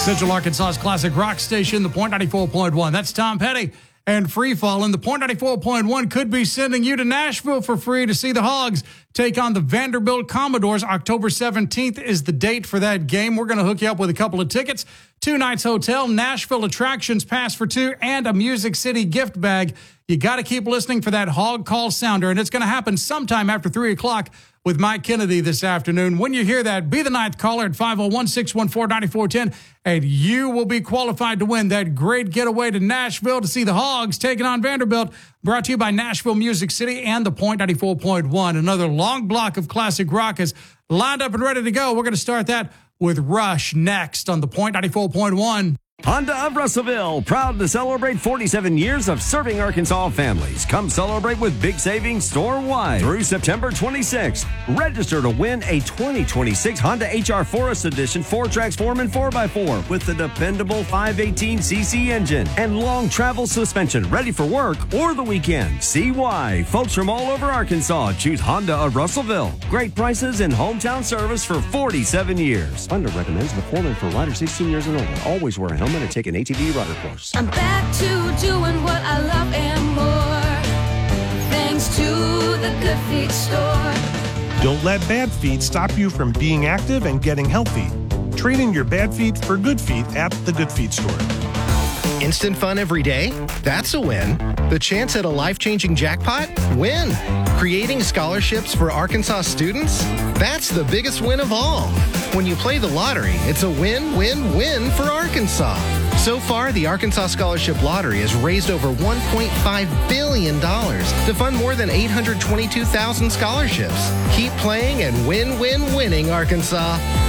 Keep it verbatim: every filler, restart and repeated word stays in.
Central Arkansas's classic rock station, the Point ninety-four point one. That's Tom Petty and Free Fallin'. The Point ninety-four point one could be sending you to Nashville for free to see the Hogs take on the Vanderbilt Commodores. October seventeenth is the date for that game. We're going to hook you up with a couple of tickets, two nights hotel, Nashville attractions pass for two, and a Music City gift bag. You got to keep listening for that Hog Call Sounder, and it's going to happen sometime after three o'clock with Mike Kennedy this afternoon. When you hear that, be the ninth caller at five oh one, six one four, nine four one zero, and you will be qualified to win that great getaway to Nashville to see the Hogs taking on Vanderbilt. Brought to you by Nashville Music City and the Point ninety-four point one. Another long block of classic rock is lined up and ready to go. We're going to start that with Rush next on the Point ninety-four point one. Honda of Russellville, proud to celebrate forty-seven years of serving Arkansas families. Come celebrate with big savings store-wide through September twenty-sixth. Register to win a twenty twenty-six Honda H R Forest Edition four-trax Foreman four by four with the dependable five eighteen c c engine and long travel suspension ready for work or the weekend. See why. Folks from all over Arkansas choose Honda of Russellville. Great prices and hometown service for forty-seven years. Honda recommends the Foreman for riders sixteen years and older. Always wear a helmet and take an A T V rider course. I'm back to doing what I love and more, thanks to the Good Feet store. Don't let bad feet stop you from being active and getting healthy. Trade in your bad feet for good feet at the Good Feet store. Instant fun every day? That's a win. The chance at a life-changing jackpot? Win. Creating scholarships for Arkansas students? That's the biggest win of all. When you play the lottery, it's a win-win-win for Arkansas. So far, the Arkansas Scholarship Lottery has raised over one point five billion dollars to fund more than eight hundred twenty-two thousand scholarships. Keep playing and win-win-winning, Arkansas.